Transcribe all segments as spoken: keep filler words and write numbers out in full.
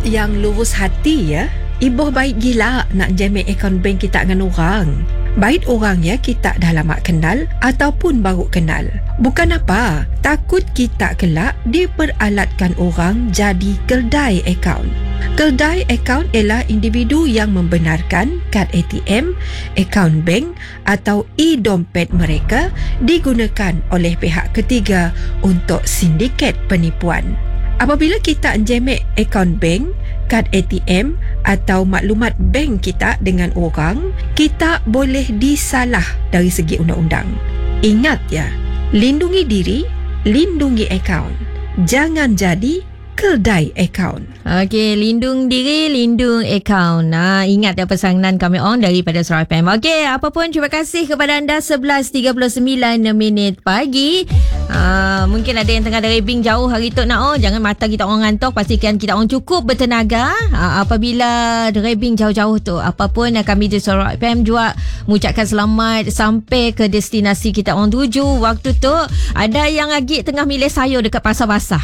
yang lurus hati ya. Ibu baik gila nak jamin akaun bank kita dengan orang. Baik orangnya kita dah lama kenal ataupun baru kenal. Bukan apa, takut kita kelak diperalatkan orang jadi keldai akaun. Keldai akaun ialah individu yang membenarkan kad A T M, akaun bank atau e-dompet mereka digunakan oleh pihak ketiga untuk sindiket penipuan. Apabila kita jamek akaun bank, kad A T M atau maklumat bank kita dengan orang, kita boleh disalah dari segi undang-undang. Ingat ya, lindungi diri, lindungi akaun. Jangan jadi keldai akaun. Okey, lindung diri, lindung akaun. Nah, ingat ya pesanan kami on daripada Suara F M. Okey, apapun terima kasih kepada anda. Sebelas tiga puluh sembilan minit pagi. Uh, mungkin ada yang tengah driving jauh hari tu nak oh, jangan mata kita orang ngantuk, pastikan kita orang cukup bertenaga uh, apabila driving jauh-jauh tu. Apapun uh, kami di Suara F M juga mengucapkan selamat sampai ke destinasi kita orang tuju. Waktu tu ada yang lagi tengah milih sayur dekat pasar basah.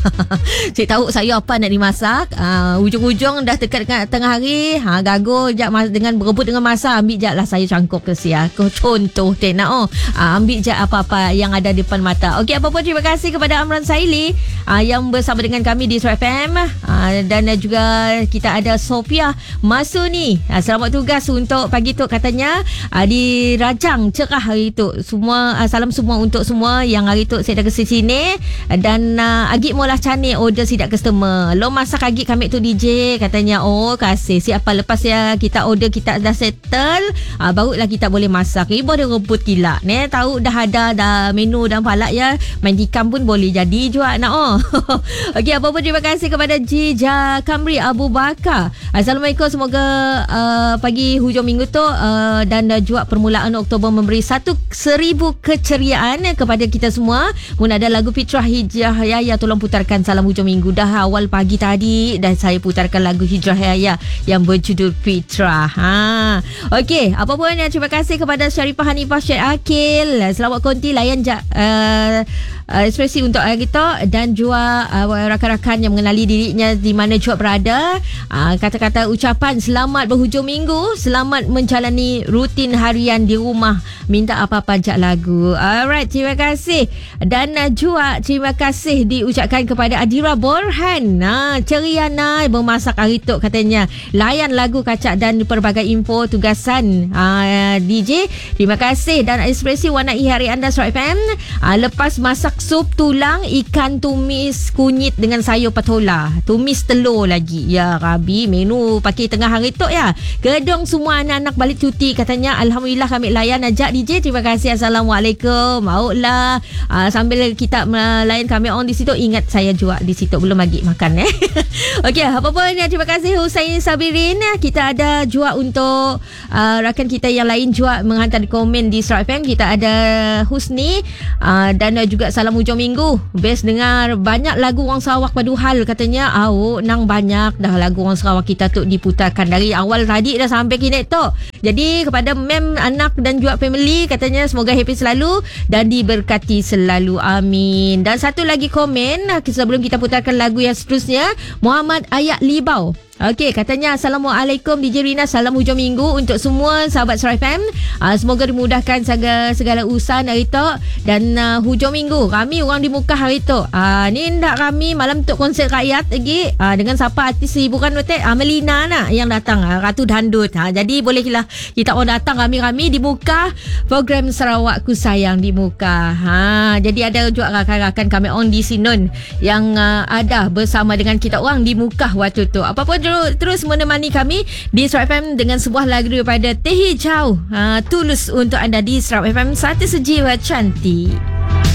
Cik tahu sayur apa nak dimasak. Uh, ujung-ujung dah dekat dekat tengah hari, ha gago jap dengan berebut dengan masa, ambil jap lah sayur cangkuk ke sia. Contoh tak nak oh, uh, ambil jap apa-apa yang ada di depan mata. Okey, apa pun terima kasih kepada Amran Saili uh, yang bersama dengan kami di Suara F M uh, dan uh, juga kita ada Sophia Masuni. Uh, selamat tugas untuk pagi tu katanya uh, di Rajang cerah hari tu. Semua uh, salam semua untuk semua yang hari tu saya dah ke sini uh, dan uh, agik molah canik order sidak customer. Lo masak agik kami tu D J katanya. Oh, kasih siapa lepas ya kita order kita dah settle uh, barulah kita boleh masak. Ibu ada rebut gila ni, tahu dah ada dah menu dan palak ya. Main tikam pun boleh jadi juga nak oh. Okey, apa pun terima kasih kepada Jija Kamri Abu Bakar. Assalamualaikum, semoga uh, pagi hujung minggu tu uh, dan uh, juga permulaan Oktober memberi satu seribu keceriaan kepada kita semua. Mun ada lagu Fitrah Hijrah Yaya, tolong putarkan salam hujung minggu. Dah awal pagi tadi dan saya putarkan lagu Hijrah Yaya yang berjudul Fitrah. Ha. Okey, apa pun uh, terima kasih kepada Syarifah Hanifah Syed Akil. Selamat konti layan ja, uh, uh, ekspresi untuk kita dan juga uh, rakan-rakan yang mengenali dirinya di mana juga berada. Uh, kata-kata ucapan selamat berhujung minggu, selamat menjalani rutin harian di rumah, minta apa-apa jak lagu. Alright, terima kasih. Dan uh, juga terima kasih diucapkan kepada Adira Borhan. Nah, ceria nai bermasak hari tu katanya. Layan lagu kacak dan pelbagai info tugasan uh, D J. Terima kasih dan ekspresi warnai hari anda Suara F M. Uh, lepas masak sup tulang ikan tumis kunyit dengan sayur patola, tumis telur lagi. Ya Rabi, menu pakai tengah hari tu ya. Gedong semua anak-anak balik cuti katanya. Alhamdulillah kami layan ajak D J. Terima kasih. Assalamualaikum. Maulah uh, sambil kita melayan kami on di situ, ingat saya juga di situ belum lagi makan eh. Okey, apa pun ya, terima kasih Husain Sabirin. Kita ada juga untuk uh, rakan kita yang lain juga menghantar komen di Suara F M. Kita ada Husni uh, dan juga salam hujung minggu. Best dengar banyak lagu orang Sarawak paduhal katanya. Oh, nang banyak dah lagu orang Sarawak kita tu diputarkan dari awal tadi dah sampai kini tu. Jadi kepada mem, anak dan juga family katanya semoga happy selalu dan diberkati selalu. Amin. Dan satu lagi komen sebelum kita putarkan lagu yang seterusnya, Muhammad Ayat Libau. Okey, katanya Assalamualaikum D J Rina, salam hujung minggu untuk semua sahabat Suara F M. Uh, semoga dimudahkan segala, segala urusan hari tu dan uh, hujung minggu kami orang di muka hari tu. Uh, ni ndak kami malam tu konsert rakyat lagi uh, dengan siapa artis hiburan hotel uh, Melina nak yang datang uh, Ratu Dandut. Uh, jadi bolehlah kita orang datang kami-kami di muka program Sarawakku Sayang di muka. Ha, jadi ada juga rakan-rakan kami on di Sinun yang uh, ada bersama dengan kita orang di muka waktu tu. Apa pun terus menemani kami di Suara F M dengan sebuah lagu daripada Teh Hijau. Ha, tulus untuk anda di Suara F M, satu sejiwa cantik.